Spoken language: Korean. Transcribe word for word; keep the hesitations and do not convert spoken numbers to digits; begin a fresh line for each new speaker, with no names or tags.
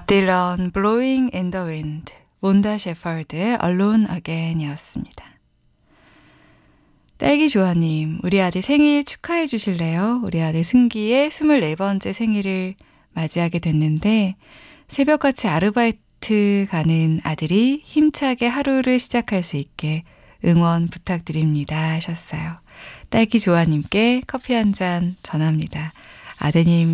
밥 딜런, Blowing in the Wind, 몬다 셰퍼드의 Alone Again 이었습니다. 딸기 조아님, 우리 아들 생일 축하해 주실래요? 우리 아들 승기의 스물네 번째 생일을 맞이하게 됐는데 새벽같이 아르바이트 가는 아들이 힘차게 하루를 시작할 수 있게 응원 부탁드립니다 하셨어요. 딸기 조아님께 커피 한 잔 전합니다. 아드님